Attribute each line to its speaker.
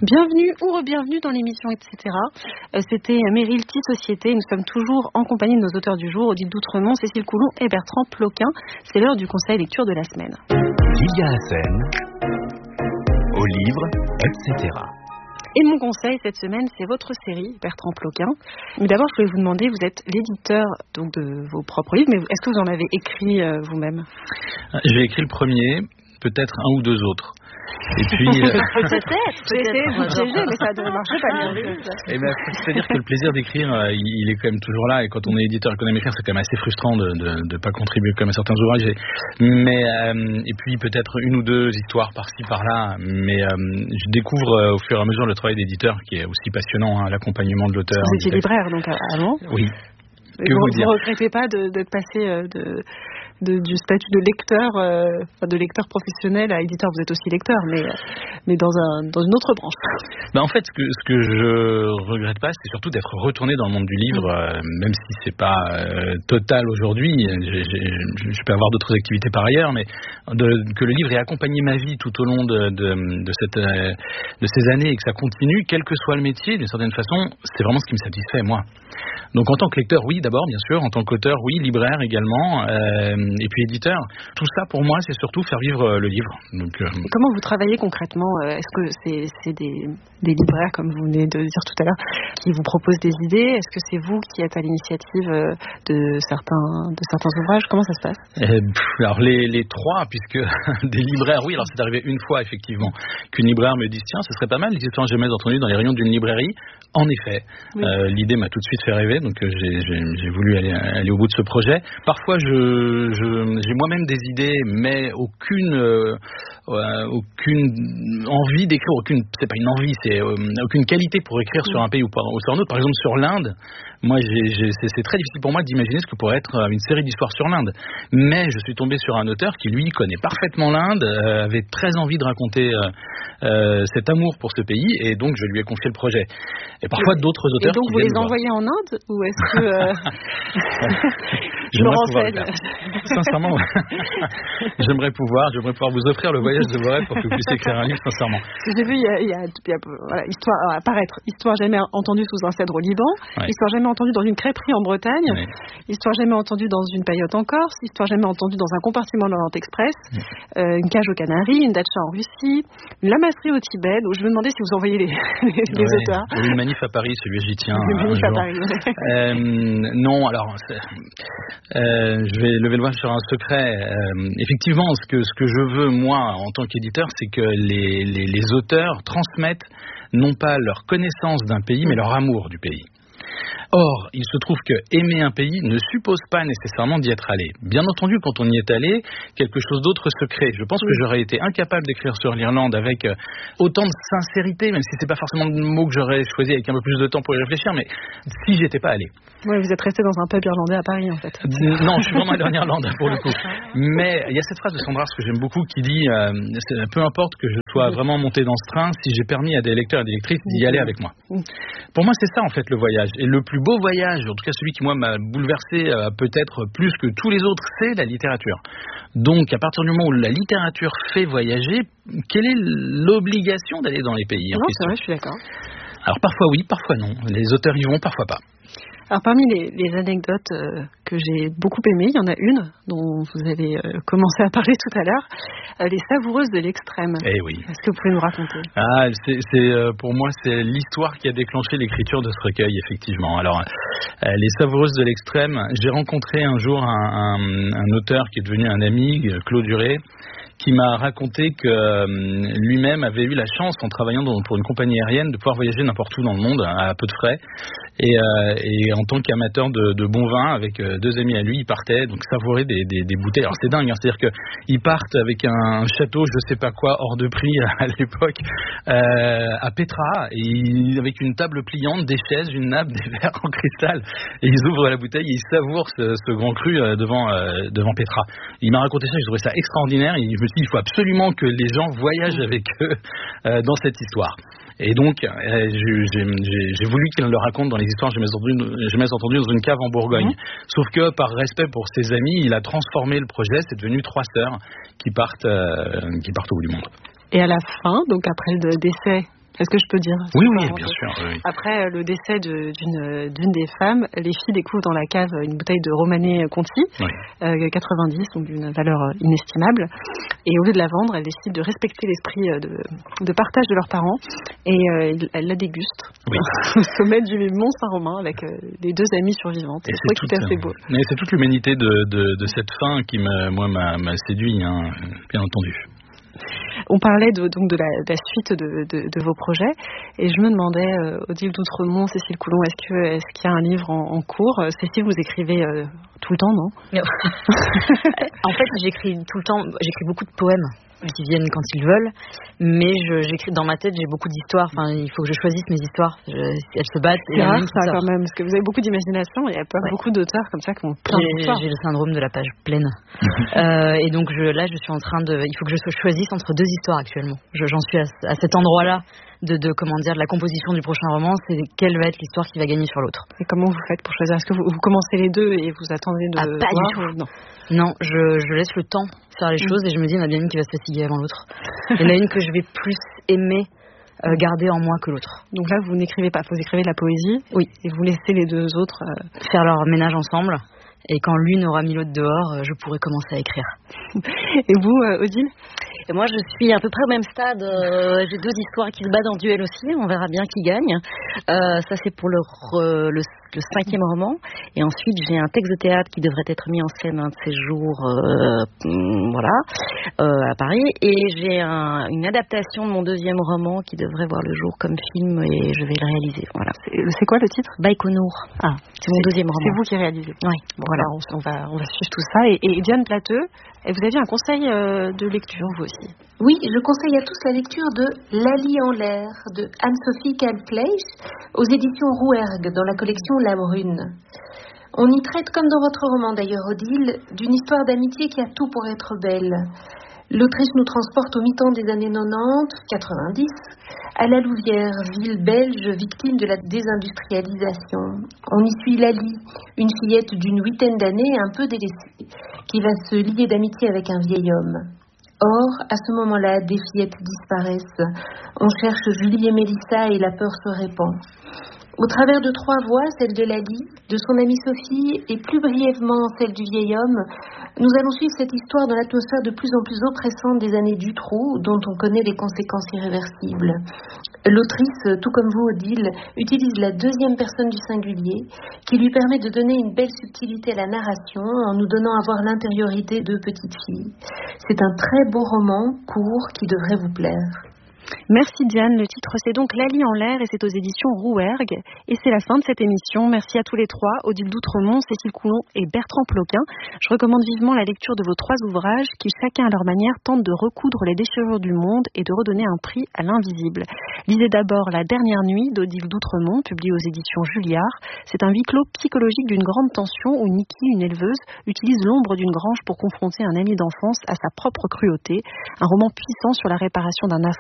Speaker 1: Bienvenue ou re-bienvenue dans l'émission etc. C'était Mérilty Société. Nous sommes toujours en compagnie de nos auteurs du jour, Odile Doutremont, Cécile Coulon et Bertrand Ploquin. C'est l'heure du conseil lecture de la semaine.
Speaker 2: Lilia Hassen, au livre, etc.
Speaker 1: Et mon conseil cette semaine, c'est votre série, Bertrand Ploquin. Mais d'abord, je voulais vous demander, vous êtes l'éditeur donc de vos propres livres, mais est-ce que vous en avez écrit vous-même ?
Speaker 3: J'ai écrit le premier, peut-être un ou deux autres. Et puis
Speaker 1: peut-être, mais ça ne marche pas bien.
Speaker 3: C'est-à-dire que le plaisir d'écrire, il est quand même toujours là. Et quand on est éditeur et qu'on aime écrire, c'est quand même assez frustrant de ne pas contribuer comme à certains ouvrages. Et puis peut-être une ou deux histoires par-ci par-là. Mais je découvre au fur et à mesure le travail d'éditeur qui est aussi passionnant, l'accompagnement de l'auteur.
Speaker 1: Vous étiez libraire donc avant.
Speaker 3: Oui.
Speaker 1: Vous ne regrettez pas de passer du statut de lecteur, de lecteur professionnel à éditeur. Vous êtes aussi lecteur, mais dans une autre branche.
Speaker 3: En fait, ce que je regrette pas, c'est surtout d'être retourné dans le monde du livre, même si c'est pas total aujourd'hui. Je peux avoir d'autres activités par ailleurs, mais que le livre ait accompagné ma vie tout au long de ces années et que ça continue, quel que soit le métier, d'une certaine façon, c'est vraiment ce qui me satisfait, moi. Donc en tant que lecteur, oui, d'abord, bien sûr. En tant qu'auteur, oui. Libraire également. Et puis éditeur. Tout ça, pour moi, c'est surtout faire vivre le livre. Donc,
Speaker 1: comment vous travaillez concrètement ? Est-ce que c'est des libraires, comme vous venez de dire tout à l'heure, qui vous proposent des idées ? Est-ce que c'est vous qui êtes à l'initiative de certains ouvrages ? Comment ça se passe ?
Speaker 3: Alors les trois, puisque des libraires, oui, alors c'est arrivé une fois, effectivement, qu'une libraire me dise, tiens, ce serait pas mal, les histoires jamais entendues dans les rayons d'une librairie. En effet, oui. L'idée m'a tout de suite fait rêver, donc j'ai voulu aller au bout de ce projet. Parfois, j'ai moi-même des idées, mais aucune envie d'écrire, c'est pas une envie, c'est aucune qualité pour écrire sur un pays ou sur un autre. Par exemple, sur l'Inde, moi, c'est très difficile pour moi d'imaginer ce que pourrait être une série d'histoires sur l'Inde. Mais je suis tombé sur un auteur qui, lui, connaît parfaitement l'Inde, avait très envie de raconter cet amour pour ce pays, et donc je lui ai confié le projet. Et parfois d'autres auteurs.
Speaker 1: Et donc vous les envoyez en Inde ou est-ce que je me renseigne.
Speaker 3: Sincèrement, j'aimerais pouvoir vous offrir le voyage de vos rêves pour que vous puissiez écrire un livre, sincèrement.
Speaker 1: J'ai vu il y a voilà, histoire jamais entendue sous un cèdre au Liban, ouais. Histoire jamais entendue dans une crêperie en Bretagne, ouais. Histoire jamais entendue dans une paillote en Corse, histoire jamais entendue dans un compartiment de l'Orient Express, une cage aux Canaries, une datcha en Russie, une lamasserie au Tibet. Donc je me demandais si vous envoyez les auteurs.
Speaker 3: Une manif à Paris, celui j'y tiens.
Speaker 1: Une manif à Paris.
Speaker 3: Non, alors je vais lever le voile sur un secret. Effectivement, ce que je veux moi en tant qu'éditeur, c'est que les auteurs transmettent non pas leur connaissance d'un pays, mais leur amour du pays. Or, il se trouve que aimer un pays ne suppose pas nécessairement d'y être allé. Bien entendu, quand on y est allé, quelque chose d'autre se crée. Je pense que j'aurais été incapable d'écrire sur l'Irlande avec autant de sincérité, même si c'est pas forcément le mot que j'aurais choisi avec un peu plus de temps pour y réfléchir, mais si j'étais pas allé.
Speaker 1: Oui, vous êtes resté dans un pub irlandais à Paris, en fait.
Speaker 3: Non, je suis vraiment allé en Irlande, pour le coup. Mais il y a cette phrase de Sandra, ce que j'aime beaucoup, qui dit peu importe que je sois vraiment monté dans ce train, si j'ai permis à des lecteurs et des lectrices d'y aller avec moi. Pour moi, c'est ça, en fait, le voyage. Et le plus beau voyage, en tout cas celui qui, moi, m'a bouleversé peut-être plus que tous les autres, c'est la littérature. Donc, à partir du moment où la littérature fait voyager, quelle est l'obligation d'aller dans les pays ?
Speaker 1: Non, c'est vrai, je suis d'accord.
Speaker 3: Alors, parfois oui, parfois non. Les auteurs y vont, parfois pas.
Speaker 1: Alors parmi les anecdotes que j'ai beaucoup aimées, il y en a une dont vous avez commencé à parler tout à l'heure, les savoureuses de l'extrême.
Speaker 3: Eh oui.
Speaker 1: Est-ce que vous pouvez nous raconter ?
Speaker 3: Pour moi, c'est l'histoire qui a déclenché l'écriture de ce recueil, effectivement. Alors, les savoureuses de l'extrême, j'ai rencontré un jour un auteur qui est devenu un ami, Claude Duret, qui m'a raconté que lui-même avait eu la chance, en travaillant pour une compagnie aérienne, de pouvoir voyager n'importe où dans le monde à peu de frais. Et en tant qu'amateur de bon vin, avec deux amis à lui, il partait donc savourer des bouteilles. Alors c'est dingue, hein, c'est-à-dire qu'ils partent avec un château, je sais pas quoi, hors de prix à l'époque, à Petra, et avec une table pliante, des chaises, une nappe, des verres en cristal, et ils ouvrent la bouteille et ils savourent ce grand cru devant Petra. Il m'a raconté ça, j'ai trouvé ça extraordinaire, et je me suis dit, il faut absolument que les gens voyagent avec eux dans cette histoire. Et donc, j'ai voulu qu'il le raconte dans les histoires jamais entendues dans une cave en Bourgogne. Sauf que, par respect pour ses amis, il a transformé le projet. C'est devenu 3 sœurs qui partent au bout du monde.
Speaker 1: Et à la fin, donc après le décès Est-ce que je peux dire?
Speaker 3: Oui, bien sûr. Oui.
Speaker 1: Après le décès d'une des femmes, les filles découvrent dans la cave une bouteille de Romanée Conti, 90, donc d'une valeur inestimable. Et au lieu de la vendre, elles décident de respecter l'esprit de partage de leurs parents. Et elles la dégustent au sommet du Mont Saint-Romain avec les deux amies survivantes.
Speaker 3: Et
Speaker 1: c'est tout assez beau.
Speaker 3: Mais c'est toute l'humanité de cette fin qui m'a séduit, bien entendu.
Speaker 1: On parlait donc de la suite de vos projets et je me demandais, Odile d'Outremont, Cécile Coulon, est-ce qu'il y a un livre en cours? Cécile, vous écrivez tout le temps, non?
Speaker 4: En fait, j'écris tout le temps, j'écris beaucoup de poèmes qui viennent quand ils veulent, mais j'écris dans ma tête, j'ai beaucoup d'histoires, il faut que je choisisse mes histoires, elles se battent.
Speaker 1: C'est rare ça quand même, parce que vous avez beaucoup d'imagination et il y a pas beaucoup d'auteurs comme ça qui ont plein d'histoires.
Speaker 4: J'ai le syndrome de la page pleine. Et donc là, je suis en train il faut que je choisisse entre deux histoires actuellement. J'en suis à cet endroit-là de la composition du prochain roman, c'est quelle va être l'histoire qui va gagner sur l'autre.
Speaker 1: Et comment vous faites pour choisir? Est-ce que vous commencez les deux et vous attendez de
Speaker 4: pas
Speaker 1: voir
Speaker 4: du tout. Non, je laisse le temps faire les choses et je me dis, il y en a bien une qui va se fatiguer avant l'autre. Il y en a une que je vais plus aimer garder en moi que l'autre.
Speaker 1: Donc là, vous n'écrivez pas, vous écrivez de la poésie.
Speaker 4: Oui.
Speaker 1: Et vous laissez les deux autres
Speaker 4: faire leur ménage ensemble. Et quand l'une aura mis l'autre dehors, je pourrai commencer à écrire.
Speaker 1: Et vous, Odile?
Speaker 5: Et moi, je suis à peu près au même stade. J'ai deux histoires qui se battent en duel aussi. On verra bien qui gagne. Ça, c'est pour le 5e roman. Et ensuite, j'ai un texte de théâtre qui devrait être mis en scène un de ces jours, à Paris. Et j'ai une adaptation de mon 2e roman qui devrait voir le jour comme film et je vais le réaliser. Voilà.
Speaker 1: C'est quoi le titre?
Speaker 5: Baïkonour.
Speaker 1: Ah,
Speaker 5: c'est mon 2e roman.
Speaker 1: C'est vous qui réalisez.
Speaker 5: Oui.
Speaker 1: Bon, voilà, on va suivre tout ça. Et Diane Plateux, vous aviez un conseil de lecture, vous aussi?
Speaker 6: Oui, je conseille à tous la lecture de Lali en l'air de Anne-Sophie Kalfleisch aux éditions Rouergue dans la collection La Brune. On y traite, comme dans votre roman d'ailleurs, Odile, d'une histoire d'amitié qui a tout pour être belle. L'autrice nous transporte au mi-temps des années 90, à La Louvière, ville belge victime de la désindustrialisation. On y suit Lali, une fillette d'une 8aine d'années un peu délaissée, qui va se lier d'amitié avec un vieil homme. Or, à ce moment-là, des fillettes disparaissent. On cherche Julie et Mélissa et la peur se répand. Au travers de 3 voix, celle de Lali, de son amie Sophie et plus brièvement celle du vieil homme, nous allons suivre cette histoire dans l'atmosphère de plus en plus oppressante des années Dutroux, dont on connaît les conséquences irréversibles. L'autrice, tout comme vous Odile, utilise la 2e personne du singulier, qui lui permet de donner une belle subtilité à la narration en nous donnant à voir l'intériorité de petites filles. C'est un très beau roman, court, qui devrait vous plaire.
Speaker 1: Merci Diane, le titre c'est donc Lali en l'air et c'est aux éditions Rouergue. Et c'est la fin de cette émission. Merci à tous les 3, Odile d'Outremont, Cécile Coulon et Bertrand Ploquin. Je recommande vivement la lecture de vos 3 ouvrages qui, chacun à leur manière, tentent de recoudre les déchirures du monde et de redonner un prix à l'invisible. Lisez d'abord La dernière nuit d'Odile d'Outremont, publié aux éditions Julliard. C'est un huis clos psychologique d'une grande tension où Niki, une éleveuse, utilise l'ombre d'une grange pour confronter un ami d'enfance à sa propre cruauté. Un roman puissant sur la réparation d'un affront